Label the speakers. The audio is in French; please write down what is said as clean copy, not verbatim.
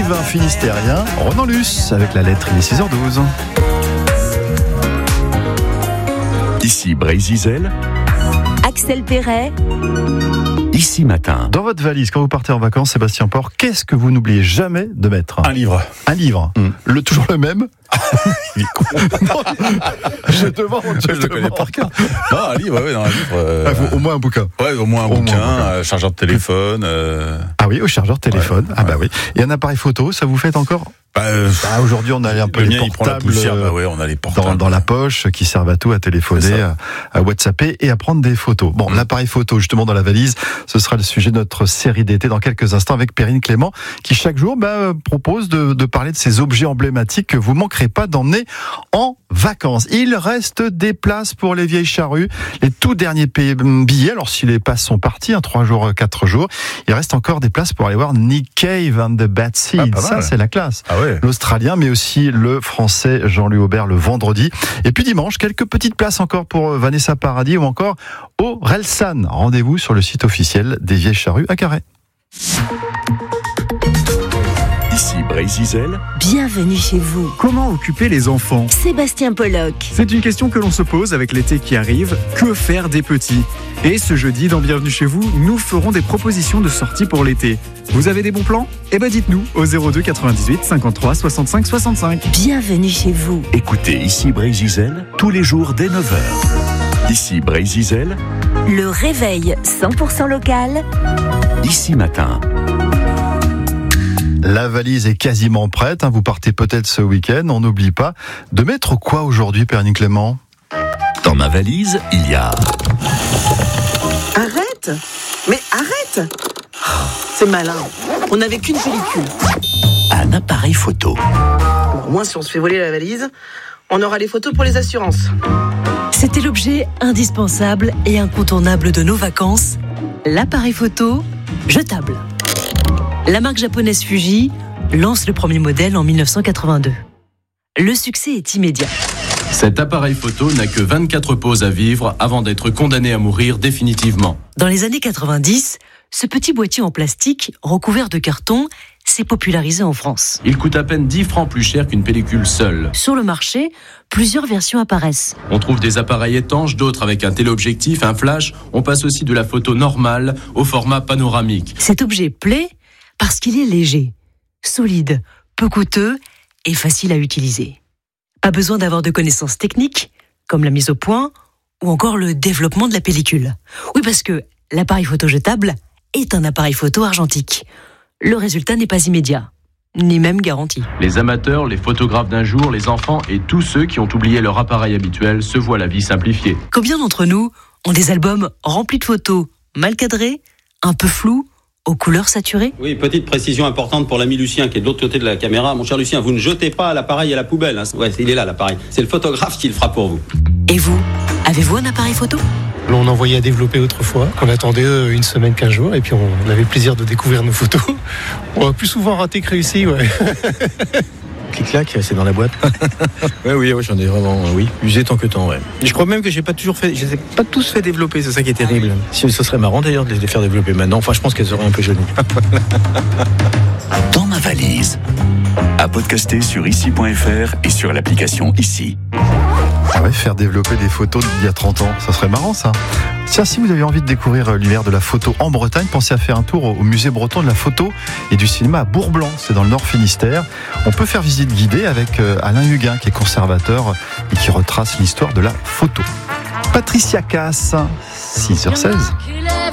Speaker 1: l'écrivain finistérien Ronan Luce avec la lettre, il est 6h12.
Speaker 2: Ici Brésil,
Speaker 3: Axel Perret.
Speaker 2: Ici Matin.
Speaker 1: Dans votre valise, quand vous partez en vacances, Sébastien Porc, qu'est-ce que vous n'oubliez jamais de mettre ?
Speaker 4: Un livre.
Speaker 1: Un livre. Toujours le même ?
Speaker 4: Il est con.
Speaker 1: Je demande.
Speaker 4: Je le connais par cœur. Non, un livre, ouais, dans un livre.
Speaker 1: Au moins un bouquin.
Speaker 4: Ouais, au moins un bouquin, chargeur de téléphone.
Speaker 1: Ah oui, au chargeur de téléphone.
Speaker 4: Ouais,
Speaker 1: ah bah oui. Et un appareil photo, ça vous fait encore ? Aujourd'hui, on a un peu
Speaker 4: le
Speaker 1: les
Speaker 4: mien, il prend la
Speaker 1: portables
Speaker 4: poussière. Ouais, on a les portables
Speaker 1: dans la poche qui servent à tout, à téléphoner, à WhatsApper et à prendre des photos. Bon, l'appareil photo, justement, dans la valise, ce sera le sujet de notre série d'été dans quelques instants avec Perrine Clément, qui chaque jour propose de parler de ces objets emblématiques que vous manquerez pas d'emmener en vacances. Il reste des places pour les vieilles charrues, les tout derniers billets. Alors, si les passes sont partis, 3 jours, 4 jours, il reste encore des places pour aller voir Nick Cave and the Bad Seeds. Ça, c'est la classe.
Speaker 4: Ah ouais.
Speaker 1: L'Australien, mais aussi le Français Jean-Louis Aubert le vendredi. Et puis dimanche, quelques petites places encore pour Vanessa Paradis ou encore au Relsan. Rendez-vous sur le site officiel des Vieilles Charrues à Carhaix.
Speaker 2: Ici Brésil.
Speaker 3: Bienvenue chez vous.
Speaker 5: Comment occuper les enfants ?
Speaker 3: Sébastien Pollock.
Speaker 5: C'est une question que l'on se pose avec l'été qui arrive. Que faire des petits ? Et ce jeudi, dans Bienvenue chez vous, nous ferons des propositions de sortie pour l'été. Vous avez des bons plans ? Eh ben dites-nous au 02 98 53 65 65.
Speaker 3: Bienvenue chez vous.
Speaker 2: Écoutez Ici Brésil tous les jours dès 9h. Ici Brésil.
Speaker 3: Le réveil 100% local.
Speaker 2: Ici Matin.
Speaker 1: La valise est quasiment prête. Vous partez peut-être ce week-end. On n'oublie pas de mettre quoi aujourd'hui, Perrine Clément ?
Speaker 2: Dans ma valise, il y a...
Speaker 6: Arrête ! Mais arrête ! C'est malin. On n'avait qu'une pellicule.
Speaker 2: un appareil photo.
Speaker 6: Au moins, si on se fait voler la valise, on aura les photos pour les assurances.
Speaker 7: C'était l'objet indispensable et incontournable de nos vacances, l'appareil photo jetable. La marque japonaise Fuji lance le premier modèle en 1982. Le succès est immédiat.
Speaker 8: Cet appareil photo n'a que 24 poses à vivre avant d'être condamné à mourir définitivement.
Speaker 7: Dans les années 90, ce petit boîtier en plastique recouvert de carton s'est popularisé en France.
Speaker 8: Il coûte à peine 10 francs plus cher qu'une pellicule seule.
Speaker 7: Sur le marché, plusieurs versions apparaissent.
Speaker 8: On trouve des appareils étanches, d'autres avec un téléobjectif, un flash. On passe aussi de la photo normale au format panoramique.
Speaker 7: Cet objet plaît parce qu'il est léger, solide, peu coûteux et facile à utiliser. Pas besoin d'avoir de connaissances techniques, comme la mise au point ou encore le développement de la pellicule. Oui, parce que l'appareil photo jetable est un appareil photo argentique. Le résultat n'est pas immédiat, ni même garanti.
Speaker 8: Les amateurs, les photographes d'un jour, les enfants et tous ceux qui ont oublié leur appareil habituel se voient la vie simplifiée.
Speaker 7: Combien d'entre nous ont des albums remplis de photos mal cadrées, un peu floues, aux couleurs saturées ?
Speaker 9: Oui, petite précision importante pour l'ami Lucien qui est de l'autre côté de la caméra. Mon cher Lucien, vous ne jetez pas l'appareil à la poubelle. Ouais, il est là l'appareil. C'est le photographe qui le fera pour vous.
Speaker 7: Et vous, avez-vous un appareil photo ?
Speaker 10: On envoyait à développer autrefois. On attendait une semaine, 15 jours, et puis on avait le plaisir de découvrir nos photos. On a plus souvent raté que réussi, ouais. Clic-clac, c'est dans la boîte. Oui, j'en ai vraiment, usé tant que temps, ouais. Je crois même que je les ai pas tous fait développer, c'est ça qui est terrible. Ce serait marrant d'ailleurs de les faire développer maintenant. Enfin, je pense qu'elles seraient un peu jolies.
Speaker 2: Dans ma valise. À podcaster sur ici.fr et sur l'application Ici.
Speaker 1: Ah ouais, faire développer des photos d'il y a 30 ans, ça serait marrant ça. Tiens, si vous avez envie de découvrir l'univers de la photo en Bretagne, pensez à faire un tour au musée breton de la photo et du cinéma à Bourg-Blanc, c'est dans le Nord Finistère. On peut faire visite guidée avec Alain Huguin qui est conservateur et qui retrace l'histoire de la photo. Patricia Cass, 6h16.